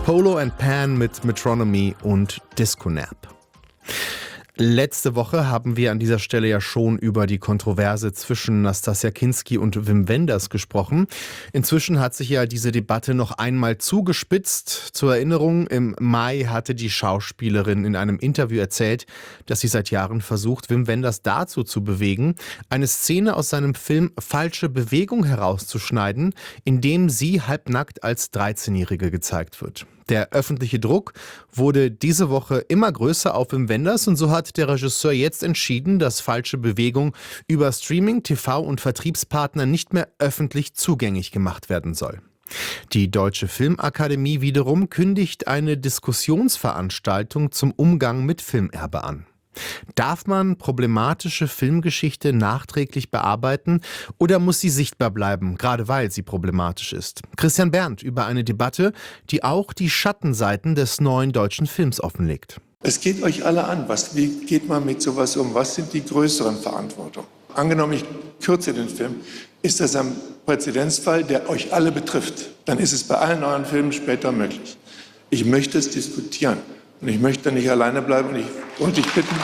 Polo and Pan mit Metronomy und Disco Nap. Letzte Woche haben wir an dieser Stelle ja schon über die Kontroverse zwischen Nastassja Kinski und Wim Wenders gesprochen. Inzwischen hat sich ja diese Debatte noch einmal zugespitzt. Zur Erinnerung, im Mai hatte die Schauspielerin in einem Interview erzählt, dass sie seit Jahren versucht, Wim Wenders dazu zu bewegen, eine Szene aus seinem Film Falsche Bewegung herauszuschneiden, in dem sie halbnackt als 13-Jährige gezeigt wird. Der öffentliche Druck wurde diese Woche immer größer auf Wim Wenders und so hat der Regisseur jetzt entschieden, dass Falsche Bewegung über Streaming, TV und Vertriebspartner nicht mehr öffentlich zugänglich gemacht werden soll. Die Deutsche Filmakademie wiederum kündigt eine Diskussionsveranstaltung zum Umgang mit Filmerbe an. Darf man problematische Filmgeschichte nachträglich bearbeiten oder muss sie sichtbar bleiben, gerade weil sie problematisch ist? Christian Berndt über eine Debatte, die auch die Schattenseiten des neuen deutschen Films offenlegt. Es geht euch alle an. Wie geht man mit sowas um? Was sind die größeren Verantwortungen? Angenommen, ich kürze den Film, ist das ein Präzedenzfall, der euch alle betrifft. Dann ist es bei allen euren Filmen später möglich. Ich möchte es diskutieren. Und ich möchte nicht alleine bleiben und ich bitten.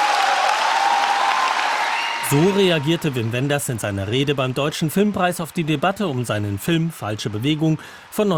So reagierte Wim Wenders in seiner Rede beim Deutschen Filmpreis auf die Debatte um seinen Film Falsche Bewegung von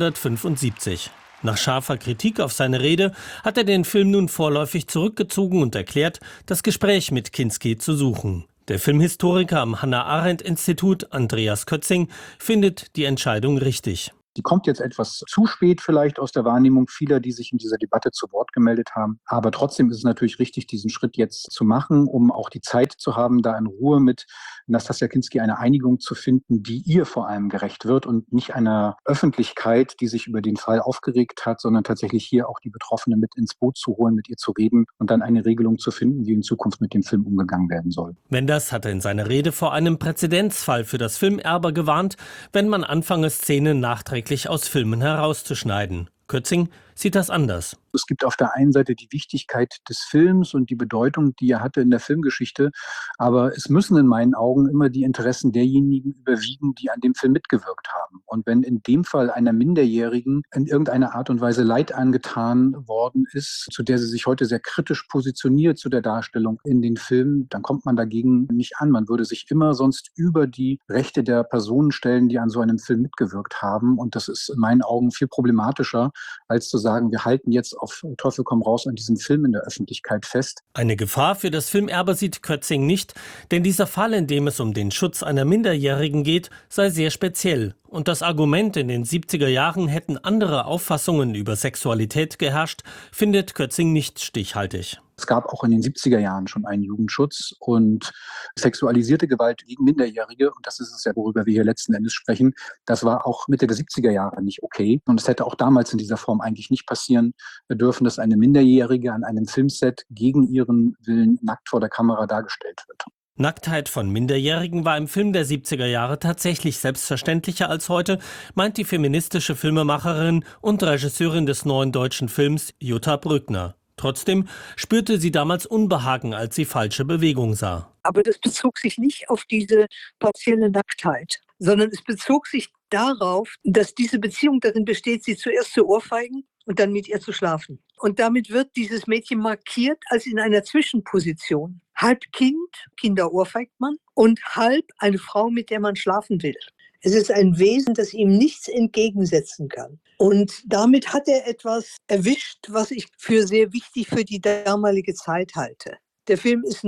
1975. Nach scharfer Kritik auf seine Rede hat er den Film nun vorläufig zurückgezogen und erklärt, das Gespräch mit Kinski zu suchen. Der Filmhistoriker am Hannah-Arendt-Institut, Andreas Kötzing, findet die Entscheidung richtig. Die kommt jetzt etwas zu spät vielleicht aus der Wahrnehmung vieler, die sich in dieser Debatte zu Wort gemeldet haben. Aber trotzdem ist es natürlich richtig, diesen Schritt jetzt zu machen, um auch die Zeit zu haben, da in Ruhe mit Nastassja Kinski eine Einigung zu finden, die ihr vor allem gerecht wird und nicht einer Öffentlichkeit, die sich über den Fall aufgeregt hat, sondern tatsächlich hier auch die Betroffene mit ins Boot zu holen, mit ihr zu reden und dann eine Regelung zu finden, wie in Zukunft mit dem Film umgegangen werden soll. Wenders hatte in seiner Rede vor einem Präzedenzfall für das Filmerbe gewarnt, wenn man anfange, Szenen nachträglich aus Filmen herauszuschneiden. Kötzing sieht das anders. Es gibt auf der einen Seite die Wichtigkeit des Films und die Bedeutung, die er hatte in der Filmgeschichte. Aber es müssen in meinen Augen immer die Interessen derjenigen überwiegen, die an dem Film mitgewirkt haben. Und wenn in dem Fall einer Minderjährigen in irgendeiner Art und Weise Leid angetan worden ist, zu der sie sich heute sehr kritisch positioniert zu der Darstellung in den Filmen, dann kommt man dagegen nicht an. Man würde sich immer sonst über die Rechte der Personen stellen, die an so einem Film mitgewirkt haben. Und das ist in meinen Augen viel problematischer, als zu sagen, wir halten jetzt auf Teufel komm raus an diesem Film in der Öffentlichkeit fest. Eine Gefahr für das Filmerbe sieht Kötzing nicht, denn dieser Fall, in dem es um den Schutz einer Minderjährigen geht, sei sehr speziell. Und das Argument, in den 70er Jahren hätten andere Auffassungen über Sexualität geherrscht, findet Kötzing nicht stichhaltig. Es gab auch in den 70er Jahren schon einen Jugendschutz und sexualisierte Gewalt gegen Minderjährige, und das ist es ja, worüber wir hier letzten Endes sprechen, das war auch Mitte der 70er Jahre nicht okay. Und es hätte auch damals in dieser Form eigentlich nicht passieren dürfen, dass eine Minderjährige an einem Filmset gegen ihren Willen nackt vor der Kamera dargestellt wird. Nacktheit von Minderjährigen war im Film der 70er Jahre tatsächlich selbstverständlicher als heute, meint die feministische Filmemacherin und Regisseurin des neuen deutschen Films Jutta Brückner. Trotzdem spürte sie damals Unbehagen, als sie Falsche Bewegung sah. Aber das bezog sich nicht auf diese partielle Nacktheit, sondern es bezog sich darauf, dass diese Beziehung darin besteht, sie zuerst zu ohrfeigen und dann mit ihr zu schlafen. Und damit wird dieses Mädchen markiert als in einer Zwischenposition. Halb Kind, Kinder ohrfeigt man, und halb eine Frau, mit der man schlafen will. Es ist ein Wesen, das ihm nichts entgegensetzen kann. Und damit hat er etwas erwischt, was ich für sehr wichtig für die damalige Zeit halte. Der Film ist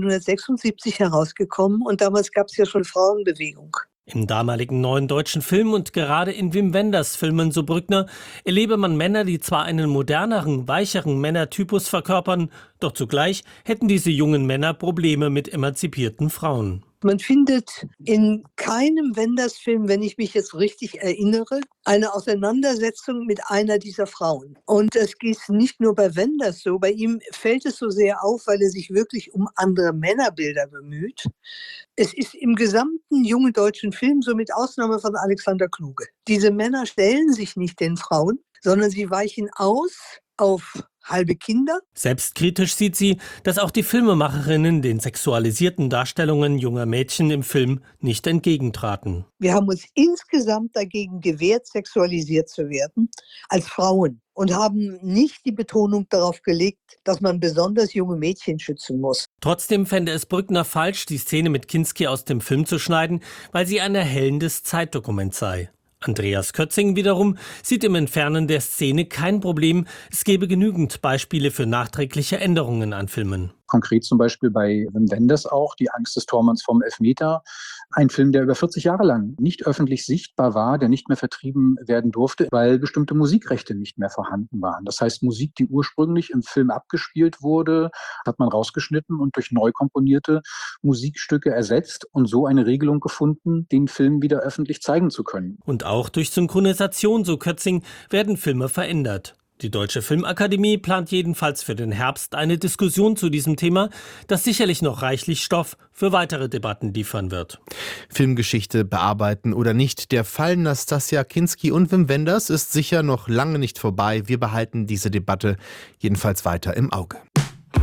1976 herausgekommen und damals gab es ja schon Frauenbewegung. Im damaligen neuen deutschen Film und gerade in Wim Wenders Filmen, so Brückner, erlebe man Männer, die zwar einen moderneren, weicheren Männertypus verkörpern, doch zugleich hätten diese jungen Männer Probleme mit emanzipierten Frauen. Man findet in keinem Wenders-Film, wenn ich mich jetzt richtig erinnere, eine Auseinandersetzung mit einer dieser Frauen. Und es geht nicht nur bei Wenders so, bei ihm fällt es so sehr auf, weil er sich wirklich um andere Männerbilder bemüht. Es ist im gesamten jungen deutschen Film, so mit Ausnahme von Alexander Kluge. Diese Männer stellen sich nicht den Frauen, sondern sie weichen aus auf halbe Kinder. Selbstkritisch sieht sie, dass auch die Filmemacherinnen den sexualisierten Darstellungen junger Mädchen im Film nicht entgegentraten. Wir haben uns insgesamt dagegen gewehrt, sexualisiert zu werden als Frauen und haben nicht die Betonung darauf gelegt, dass man besonders junge Mädchen schützen muss. Trotzdem fände es Brückner falsch, die Szene mit Kinski aus dem Film zu schneiden, weil sie ein erhellendes Zeitdokument sei. Andreas Kötzing wiederum sieht im Entfernen der Szene kein Problem. Es gebe genügend Beispiele für nachträgliche Änderungen an Filmen. Konkret zum Beispiel bei Wim Wenders auch, Die Angst des Tormanns vom Elfmeter. Ein Film, der über 40 Jahre lang nicht öffentlich sichtbar war, der nicht mehr vertrieben werden durfte, weil bestimmte Musikrechte nicht mehr vorhanden waren. Das heißt, Musik, die ursprünglich im Film abgespielt wurde, hat man rausgeschnitten und durch neu komponierte Musikstücke ersetzt und so eine Regelung gefunden, den Film wieder öffentlich zeigen zu können. Und auch durch Synchronisation, so Kötzing, werden Filme verändert. Die Deutsche Filmakademie plant jedenfalls für den Herbst eine Diskussion zu diesem Thema, das sicherlich noch reichlich Stoff für weitere Debatten liefern wird. Filmgeschichte bearbeiten oder nicht, der Fall Nastassja Kinski und Wim Wenders ist sicher noch lange nicht vorbei. Wir behalten diese Debatte jedenfalls weiter im Auge.